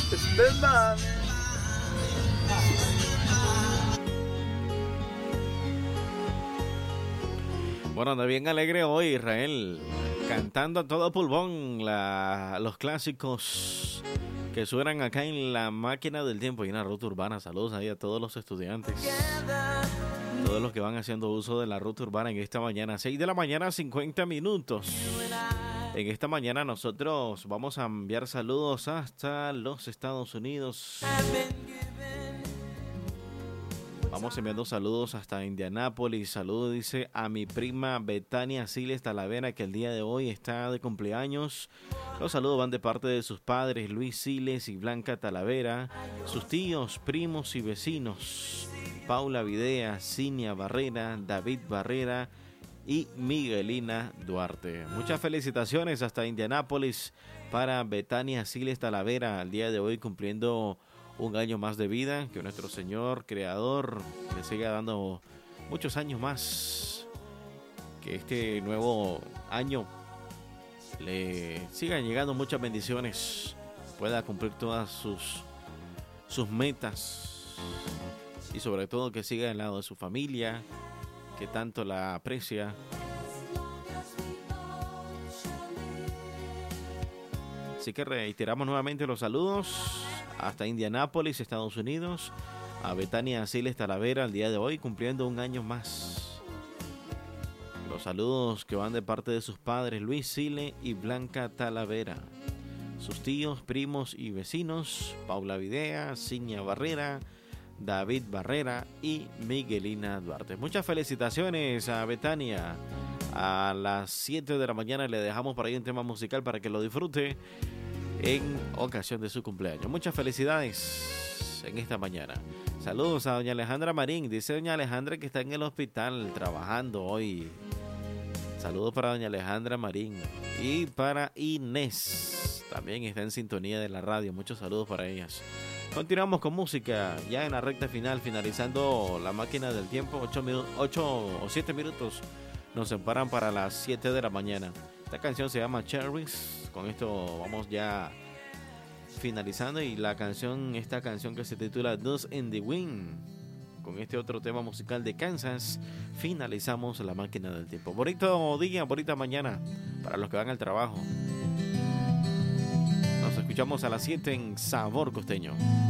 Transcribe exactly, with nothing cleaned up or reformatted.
Esteban. Bueno, anda bien alegre hoy Israel, cantando a todo pulmón la, los clásicos que suenan acá en la máquina del tiempo y en la ruta urbana. Saludos ahí a todos los estudiantes, todos los que van haciendo uso de la ruta urbana en esta mañana, seis de la mañana, cincuenta minutos. En esta mañana nosotros vamos a enviar saludos hasta los Estados Unidos. Vamos enviando saludos hasta Indianápolis. Saludos, dice, a mi prima Betania Siles Talavera, que el día de hoy está de cumpleaños. Los saludos van de parte de sus padres, Luis Siles y Blanca Talavera, sus tíos, primos y vecinos, Paula Videa, Cinia Barrera, David Barrera y Miguelina Duarte. Muchas felicitaciones hasta Indianápolis para Betania Siles Talavera, el día de hoy cumpliendo un año más de vida. Que nuestro Señor Creador le siga dando muchos años más. Que este nuevo año le sigan llegando muchas bendiciones. Pueda cumplir todas sus, sus metas. Y sobre todo que siga al lado de su familia, que tanto la aprecia. Así que reiteramos nuevamente los saludos hasta Indianápolis, Estados Unidos, a Betania Siles Talavera el día de hoy cumpliendo un año más. Los saludos que van de parte de sus padres Luis Sile y Blanca Talavera, sus tíos, primos y vecinos, Paula Videa, Cinia Barrera, David Barrera y Miguelina Duarte. Muchas felicitaciones a Betania. A las siete de la mañana le dejamos por ahí un tema musical para que lo disfrute en ocasión de su cumpleaños. Muchas felicidades en esta mañana. Saludos a doña Alejandra Marín. Dice doña Alejandra que está en el hospital trabajando hoy. Saludos para doña Alejandra Marín. Y para Inés, también está en sintonía de la radio. Muchos saludos para ellas. Continuamos con música ya en la recta final, finalizando la máquina del tiempo. ocho o siete minutos nos separan para las siete de la mañana. Esta canción se llama Cherries. Con esto vamos ya finalizando. Y la canción, esta canción que se titula Dust in the Wind, con este otro tema musical de Kansas, finalizamos la máquina del tiempo. Bonito día, bonita mañana para los que van al trabajo. Nos escuchamos a las siete en Sabor Costeño.